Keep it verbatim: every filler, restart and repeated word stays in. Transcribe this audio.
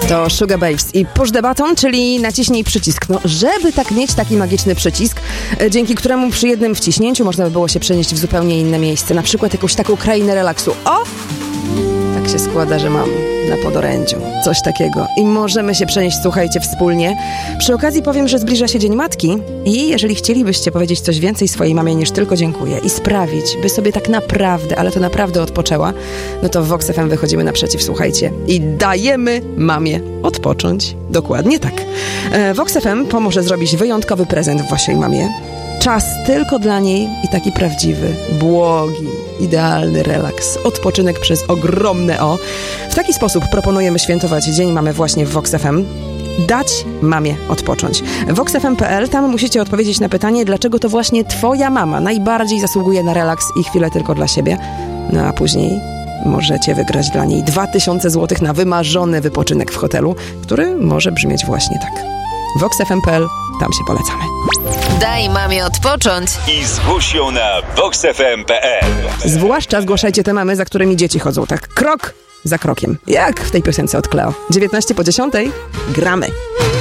To Sugar Babes i push the button, czyli naciśnij przycisk. No, żeby tak mieć taki magiczny przycisk, dzięki któremu przy jednym wciśnięciu można by było się przenieść w zupełnie inne miejsce. Na przykład jakąś taką krainę relaksu. O! Tak się składa, że mam na podorędziu coś takiego. I możemy się przenieść, słuchajcie, wspólnie. Przy okazji powiem, że zbliża się Dzień Matki i jeżeli chcielibyście powiedzieć coś więcej swojej mamie niż tylko dziękuję i sprawić, by sobie tak naprawdę, ale to naprawdę odpoczęła, no to w Vox F M wychodzimy naprzeciw, słuchajcie, i dajemy mamie odpocząć. Dokładnie tak. E, Vox F M pomoże zrobić wyjątkowy prezent waszej mamie. Czas tylko dla niej i taki prawdziwy, błogi, idealny relaks, odpoczynek przez ogromne O. W taki sposób proponujemy świętować Dzień Mamy właśnie w Vox F M. Dać mamie odpocząć. vox f m kropka p l, tam musicie odpowiedzieć na pytanie, dlaczego to właśnie twoja mama najbardziej zasługuje na relaks i chwilę tylko dla siebie. No a później możecie wygrać dla niej dwa tysiące złotych na wymarzony wypoczynek w hotelu, który może brzmieć właśnie tak. vox f m kropka p l, tam się polecamy. Daj mamie odpocząć i zgłoś ją na vox f m kropka p l. Zwłaszcza zgłaszajcie te mamy, za którymi dzieci chodzą tak krok za krokiem. Jak w tej piosence od Cleo. dziewiętnaście po dziesiątej gramy.